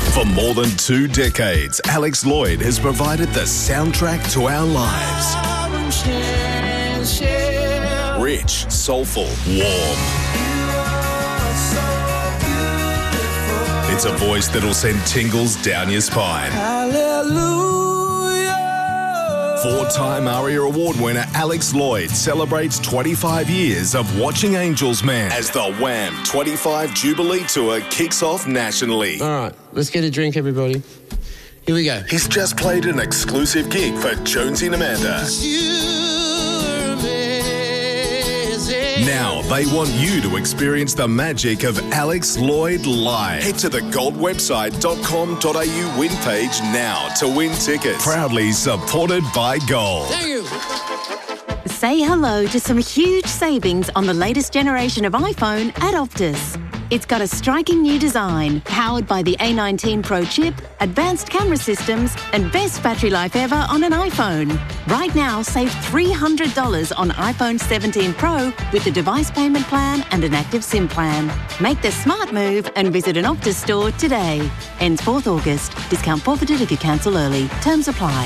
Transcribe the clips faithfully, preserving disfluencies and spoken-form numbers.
For more than two decades, Alex Lloyd has provided the soundtrack to our lives. Rich, soulful, warm. It's a voice that'll send tingles down your spine. Hallelujah. Four-time ARIA Award winner Alex Lloyd celebrates twenty-five years of Watching Angels Man as the Wham twenty-five Jubilee Tour kicks off nationally. All right, let's get a drink, everybody. Here we go. He's just played an exclusive gig for Jonesy and Amanda. Now they want you to experience the magic of Alex Lloyd live. Head to the gold website dot com dot a u win page now to win tickets. Proudly supported by Gold. Thank you. Say hello to some huge savings on the latest generation of iPhone at Optus. It's got a striking new design, powered by the A nineteen Pro chip, advanced camera systems, and best battery life ever on an iPhone. Right now, save three hundred dollars on iPhone seventeen Pro with a device payment plan and an active SIM plan. Make the smart move and visit an Optus store today. Ends fourth August. Discount forfeited if you cancel early. Terms apply.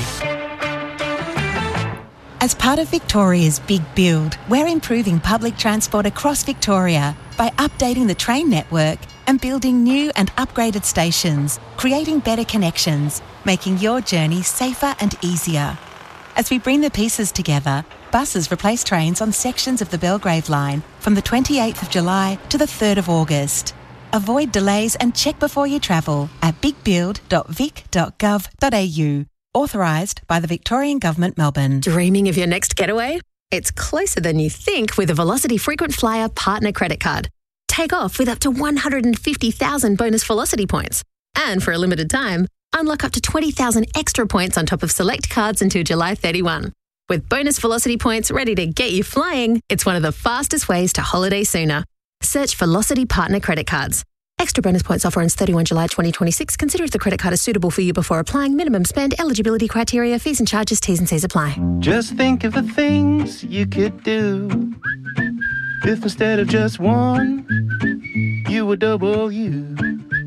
As part of Victoria's Big Build, we're improving public transport across Victoria by updating the train network and building new and upgraded stations, creating better connections, making your journey safer and easier. As we bring the pieces together, buses replace trains on sections of the Belgrave line from the twenty-eighth of July to the third of August. Avoid delays and check before you travel at big build dot vic dot gov dot a u. Authorised by the Victorian Government, Melbourne. Dreaming of your next getaway? It's closer than you think with a Velocity Frequent Flyer Partner Credit Card. Take off with up to one hundred fifty thousand bonus Velocity points. And for a limited time, unlock up to twenty thousand extra points on top of select cards until July thirty-first. With bonus Velocity points ready to get you flying, it's one of the fastest ways to holiday sooner. Search Velocity Partner Credit Cards. Extra bonus points offer ends thirty-first of July twenty twenty-six. Consider if the credit card is suitable for you before applying. Minimum spend, eligibility criteria, fees and charges, T's and C's apply. Just think of the things you could do if instead of just one, you were double you.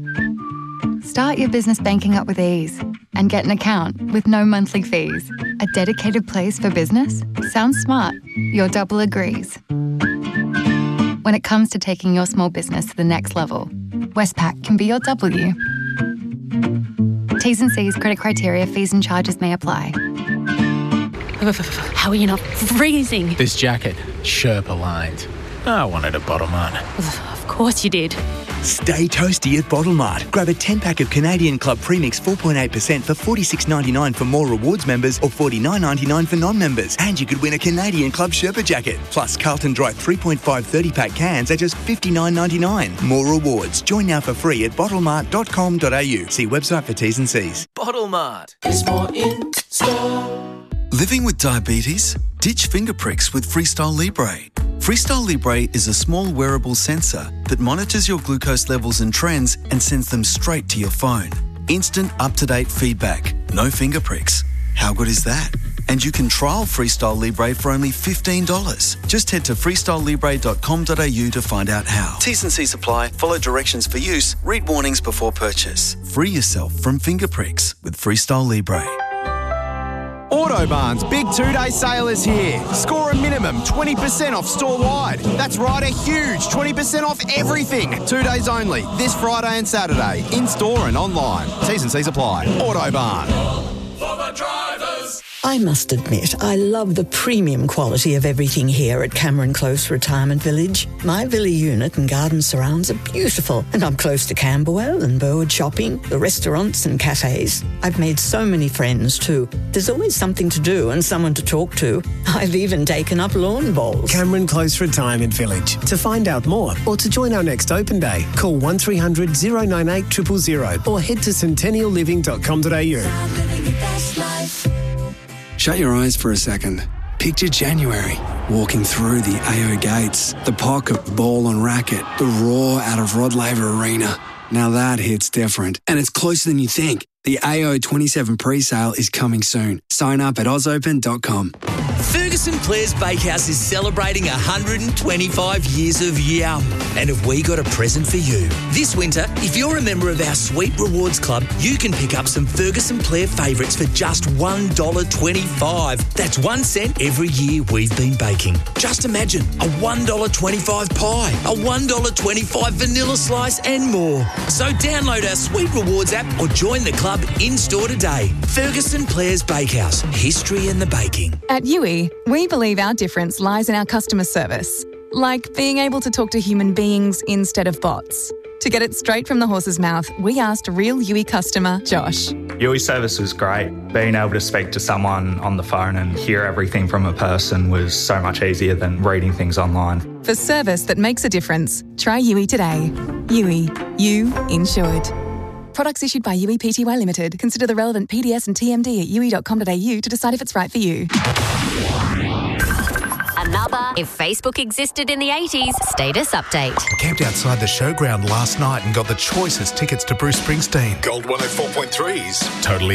Start your business banking up with ease and get an account with no monthly fees. A dedicated place for business? Sounds smart. Your double agrees. When it comes to taking your small business to the next level, Westpac can be your W. T's and C's, credit criteria, fees and charges may apply. How are you not freezing? This jacket, Sherpa lined. I wanted a bottom on. Of course you did. Stay toasty at Bottle Mart. Grab a ten-pack of Canadian Club Premix four point eight percent for forty-six ninety-nine for more rewards members or forty-nine ninety-nine for non-members. And you could win a Canadian Club Sherpa jacket. Plus Carlton Dry three point five thirty-pack cans at just fifty-nine ninety-nine. More rewards. Join now for free at bottle mart dot com dot a u. See website for T's and C's. Bottle Mart is more in store. Living with diabetes? Ditch finger pricks with Freestyle Libre. Freestyle Libre is a small wearable sensor that monitors your glucose levels and trends and sends them straight to your phone. Instant, up-to-date feedback. No finger pricks. How good is that? And you can trial Freestyle Libre for only fifteen dollars. Just head to freestyle libre dot com dot a u to find out how. T's and C's apply. Follow directions for use. Read warnings before purchase. Free yourself from finger pricks with Freestyle Libre. Autobarn's big two-day sale is here. Score a minimum twenty percent off store-wide. That's right, a huge twenty percent off everything. Two days only, this Friday and Saturday, in-store and online. T's and C's apply. Autobarn. For the drivers. I must admit, I love the premium quality of everything here at Cameron Close Retirement Village. My villa unit and garden surrounds are beautiful, and I'm close to Camberwell and Burwood Shopping, the restaurants and cafes. I've made so many friends too. There's always something to do and someone to talk to. I've even taken up lawn bowls. Cameron Close Retirement Village. To find out more or to join our next open day, call one three hundred, oh nine eight, zero zero zero or head to centennial living dot com dot a u. Shut your eyes for a second. Picture January, walking through the A O gates, the pocket ball and racket, the roar out of Rod Laver Arena. Now that hits different, and it's closer than you think. The A O twenty-seven pre-sale is coming soon. Sign up at oz open dot com. Ferguson Clare's Bakehouse is celebrating one hundred twenty-five years of yum. And have we got a present for you? This winter, if you're a member of our Sweet Rewards Club, you can pick up some Ferguson Clare favourites for just one dollar twenty-five. That's one cent every year we've been baking. Just imagine a one dollar twenty-five pie, a one dollar twenty-five vanilla slice and more. So download our Sweet Rewards app or join the club in-store today. Ferguson Clare's Bakehouse. History in the baking. At U I, we believe our difference lies in our customer service. Like being able to talk to human beings instead of bots. To get it straight from the horse's mouth, we asked real U I customer Josh. U I service was great. Being able to speak to someone on the phone and hear everything from a person was so much easier than reading things online. For service that makes a difference, try U I today. U I. You insured. Products issued by U I Pty Limited. Consider the relevant P D S and T M D at u i dot com dot a u to decide if it's right for you. Another If Facebook Existed in the eighties status update. I camped outside the showground last night and got the choicest tickets to Bruce Springsteen. Gold one oh four point three's Totally